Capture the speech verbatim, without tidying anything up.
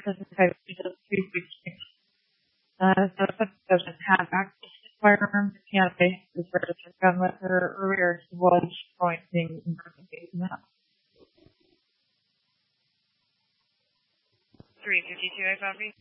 doesn't have she does two things. Uh, so if it doesn't have access to firearms, it can't be this registered gun with her earlier she was pointing investigating that. three fifty-two, I copy.